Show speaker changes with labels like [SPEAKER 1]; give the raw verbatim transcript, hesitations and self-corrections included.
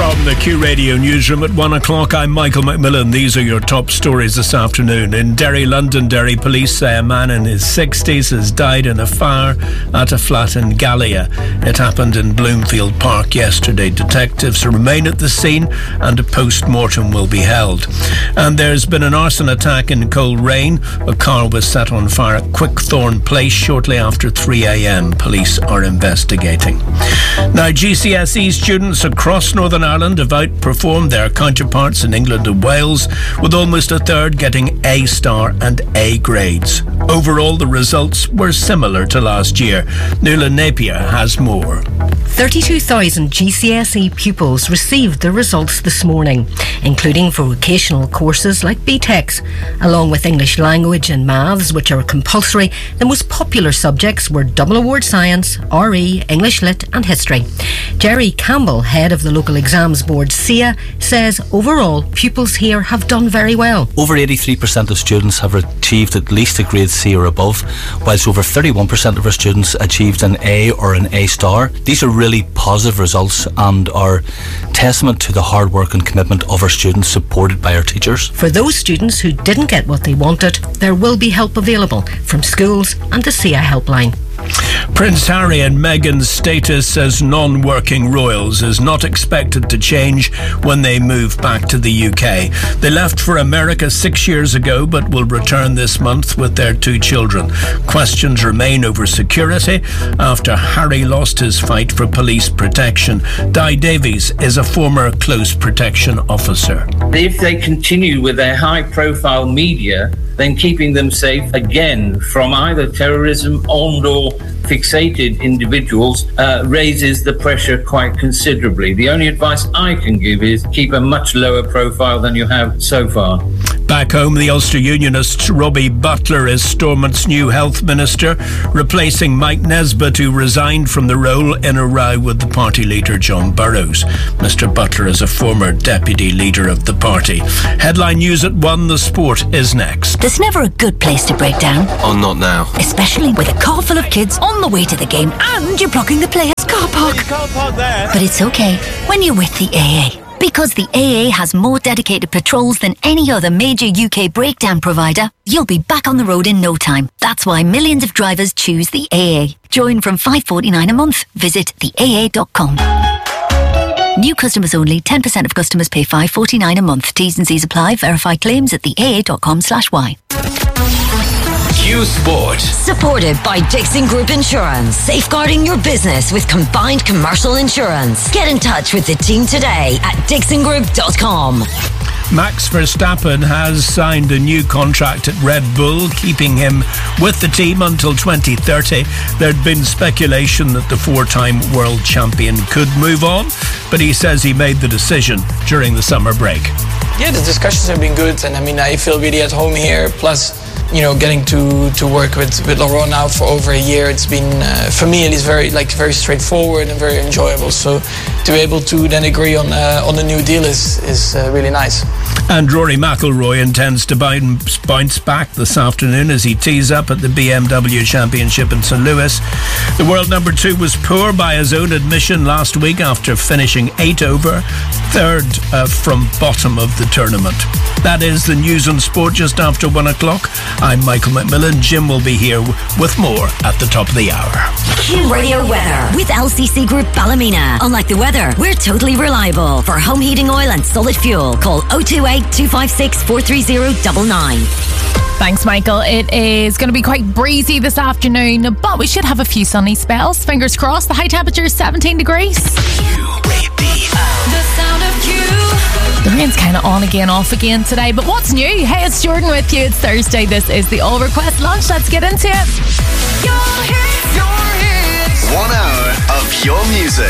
[SPEAKER 1] From the Q Radio newsroom at one o'clock, I'm Michael McMillan. These are your top stories this afternoon. In Derry, Londonderry, police say a man in his sixties has died in a fire at a flat in Gallia. It happened in Bloomfield Park yesterday. Detectives remain at the scene and a post-mortem will be held. And there's been an arson attack in Coleraine. A car was set on fire at Quickthorne Place shortly after three a.m. Police are investigating. Now, G C S E students across Northern Ireland have outperformed their counterparts in England and Wales, with almost a third getting A star and A grades. Overall, the results were similar to last year. Nuala Napier has more.
[SPEAKER 2] thirty-two thousand G C S E pupils received their results this morning, including for vocational courses like B TECs. Along with English language and maths, which are compulsory, the most popular subjects were double award science, R E, English Lit and history. Jerry Campbell, head of the local exams board S E A, says overall pupils here have done very well.
[SPEAKER 3] Over eighty-three percent of students have achieved at least a grade C or above, whilst over thirty-one percent of our students achieved an A or an A star. These are really positive results and are testament to the hard work and commitment of our students, supported by our teachers.
[SPEAKER 2] For those students who didn't get what they wanted, there will be help available from schools and the S E A helpline.
[SPEAKER 1] Prince Harry and Meghan's status as non-working royals is not expected to change when they move back to the U K. They left for America six years ago but will return this month with their two children. Questions remain over security after Harry lost his fight for police protection. Di Davies is a former close protection officer.
[SPEAKER 4] If they continue with their high-profile media, then keeping them safe again from either terrorism and or fixated individuals uh, raises the pressure quite considerably. The only advice I can give is keep a much lower profile than you have so far.
[SPEAKER 1] Back home, the Ulster Unionist Robbie Butler is Stormont's new health minister, replacing Mike Nesbitt, who resigned from the role in a row with the party leader John Burrows. Mister Butler is a former deputy leader of the party. Headline news at one, the sport is next.
[SPEAKER 5] There's never a good place to break down.
[SPEAKER 6] Oh, not now.
[SPEAKER 5] Especially with a car full of kids on the way to the game and you're blocking the players' car park.
[SPEAKER 6] You can't park there.
[SPEAKER 5] But it's okay when you're with the A A. Because the A A has more dedicated patrols than any other major U K breakdown provider, you'll be back on the road in no time. That's why millions of drivers choose the A A. Join from five dollars forty-nine a month. Visit the A A dot com. New customers only. ten percent of customers pay five dollars forty-nine a month. T's and C's apply. Verify claims at the A A dot com slash Y.
[SPEAKER 6] Q Sport.
[SPEAKER 7] Supported by Dixon Group Insurance. Safeguarding your business with combined commercial insurance. Get in touch with the team today at dixon group dot com.
[SPEAKER 1] Max Verstappen has signed a new contract at Red Bull, keeping him with the team until twenty thirty. There'd been speculation that the four-time world champion could move on, but he says he made the decision during the summer break.
[SPEAKER 8] Yeah, the discussions have been good, and I mean, I feel really at home here. Plus, you know, getting to, to work with, with Laurent now for over a year, it's been, uh, for me, it is very like very straightforward and very enjoyable. So to be able to then agree on uh, on the new deal is, is uh, really nice.
[SPEAKER 1] And Rory McIlroy intends to bounce back this afternoon as he tees up at the B M W Championship in Saint Louis. The world number two was poor by his own admission last week after finishing eight over, third uh, from bottom of the tournament. That is the news and sport just after one o'clock. I'm Michael McMillan. Jim will be here with more at the top of the hour.
[SPEAKER 7] Q Radio weather with L C C Group Ballymena. Unlike the weather, we're totally reliable. For home heating oil and solid fuel, call oh two eight, two five six, four three zero nine nine.
[SPEAKER 9] Thanks, Michael. It is going to be quite breezy this afternoon, but we should have a few sunny spells. Fingers crossed. The high temperature is seventeen degrees.
[SPEAKER 10] The sound of Q.
[SPEAKER 9] The rain's kind of on again, off again today. But what's new? Hey, it's Jordan with you. It's Thursday. This is the All Request Lunch. Let's get into it.
[SPEAKER 10] Your hits, your hits.
[SPEAKER 6] One hour of your music.